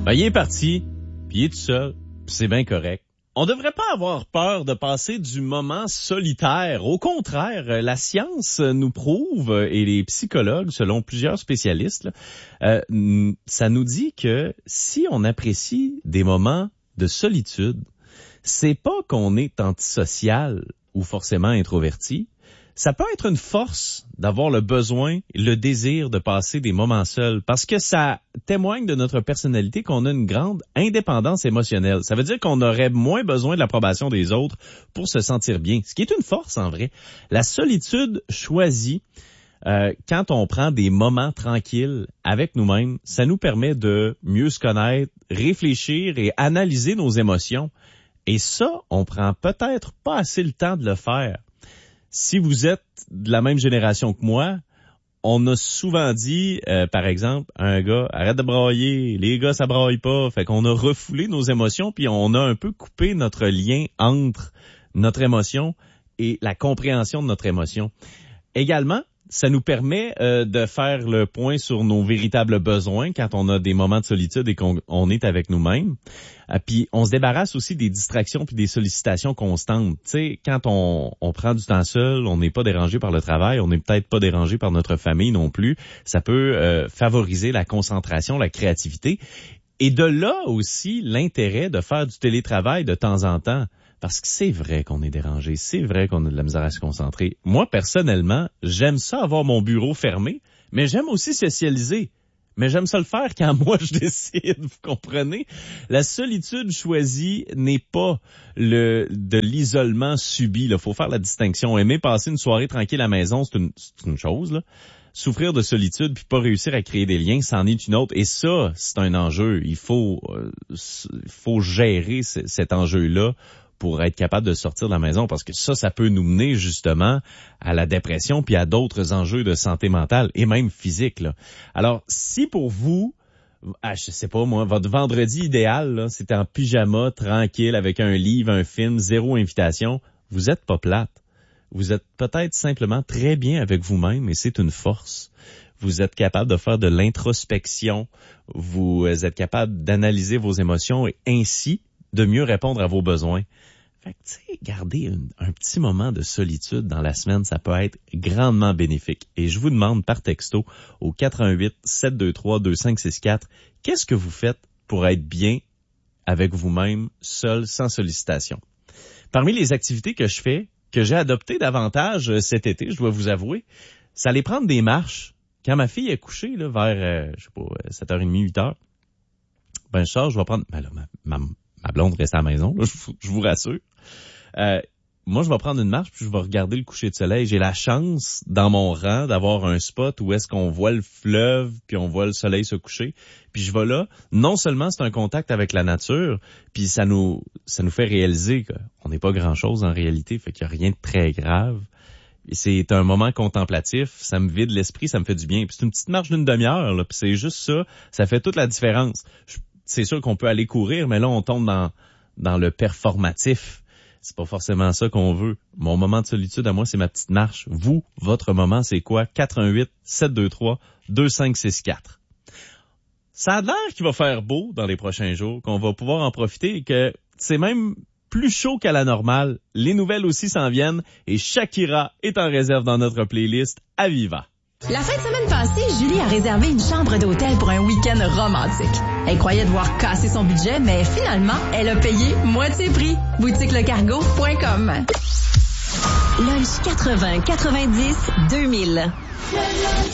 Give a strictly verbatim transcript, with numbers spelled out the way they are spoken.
Ben, il est parti, puis il est tout seul, puis c'est bien correct. On devrait pas avoir peur de passer du moment solitaire. Au contraire, la science nous prouve, et les psychologues, selon plusieurs spécialistes, là, euh, ça nous dit que si on apprécie des moments de solitude, c'est pas qu'on est antisocial ou forcément introverti. Ça peut être une force d'avoir le besoin, le désir de passer des moments seuls, parce que ça témoigne de notre personnalité qu'on a une grande indépendance émotionnelle. Ça veut dire qu'on aurait moins besoin de l'approbation des autres pour se sentir bien, ce qui est une force en vrai. La solitude choisie, euh, quand on prend des moments tranquilles avec nous-mêmes, ça nous permet de mieux se connaître, réfléchir et analyser nos émotions. Et ça, on prend peut-être pas assez le temps de le faire. Si vous êtes de la même génération que moi, on a souvent dit, euh, par exemple, à un gars, arrête de brailler, les gars, ça braille pas. Fait qu'on a refoulé nos émotions, puis on a un peu coupé notre lien entre notre émotion et la compréhension de notre émotion. Également, ça nous permet euh, de faire le point sur nos véritables besoins quand on a des moments de solitude et qu'on on est avec nous-mêmes. Euh, puis on se débarrasse aussi des distractions puis des sollicitations constantes. Tu sais, quand on, on prend du temps seul, on n'est pas dérangé par le travail, on n'est peut-être pas dérangé par notre famille non plus. Ça peut euh, favoriser la concentration, la créativité. Et de là aussi l'intérêt de faire du télétravail de temps en temps. Parce que c'est vrai qu'on est dérangé, c'est vrai qu'on a de la misère à se concentrer. Moi, personnellement, j'aime ça avoir mon bureau fermé, mais j'aime aussi socialiser. Mais j'aime ça le faire quand moi je décide, vous comprenez? La solitude choisie n'est pas le de l'isolement subi. Il faut faire la distinction. Aimer passer une soirée tranquille à la maison, c'est une, c'est une chose, là. Souffrir de solitude puis pas réussir à créer des liens, c'en est une autre. Et ça, c'est un enjeu. Il faut, euh, il faut gérer c- cet enjeu-là pour être capable de sortir de la maison, parce que ça, ça peut nous mener justement à la dépression puis à d'autres enjeux de santé mentale et même physique, là. Alors, si pour vous, ah, je sais pas moi, votre vendredi idéal, là, c'était en pyjama, tranquille, avec un livre, un film, zéro invitation, vous êtes pas plate. Vous êtes peut-être simplement très bien avec vous-même et c'est une force. Vous êtes capable de faire de l'introspection, vous êtes capable d'analyser vos émotions et ainsi de mieux répondre à vos besoins. Fait que, tu sais, garder un, un petit moment de solitude dans la semaine, ça peut être grandement bénéfique. Et je vous demande par texto au quatre un huit, sept deux trois, deux cinq six quatre, qu'est-ce que vous faites pour être bien avec vous-même, seul, sans sollicitation? Parmi les activités que je fais, que j'ai adoptées davantage cet été, je dois vous avouer, c'est aller prendre des marches. Quand ma fille est couchée, là, vers, euh, je sais pas, sept heures trente, huit heures, ben, je sors, je vais prendre, ben là, ma, ma, ma blonde reste à la maison, là, je, je vous rassure. Euh, moi, je vais prendre une marche puis je vais regarder le coucher de soleil. J'ai la chance, dans mon rang, d'avoir un spot où est-ce qu'on voit le fleuve puis on voit le soleil se coucher. Puis je vais là. Non seulement c'est un contact avec la nature, puis ça nous ça nous fait réaliser qu'on n'est pas grand-chose en réalité, fait qu'il n'y a rien de très grave. Et c'est un moment contemplatif, ça me vide l'esprit, ça me fait du bien. Puis c'est une petite marche d'une demi-heure, là, puis c'est juste ça, ça fait toute la différence. Je, c'est sûr qu'on peut aller courir, mais là, on tombe dans dans le performatif. C'est pas forcément ça qu'on veut. Mon moment de solitude à moi, c'est ma petite marche. Vous, votre moment, c'est quoi? quatre un huit, sept deux trois, deux cinq six quatre. Ça a l'air qu'il va faire beau dans les prochains jours, qu'on va pouvoir en profiter et que c'est même plus chaud qu'à la normale. Les nouvelles aussi s'en viennent et Shakira est en réserve dans notre playlist Aviva. La fin de semaine passée, Julie a réservé une chambre d'hôtel pour un week-end romantique. Elle croyait devoir casser son budget, mais finalement, elle a payé moitié prix. boutique le cargo point com. Lunch quatre-vingts quatre-vingt-dix deux mille.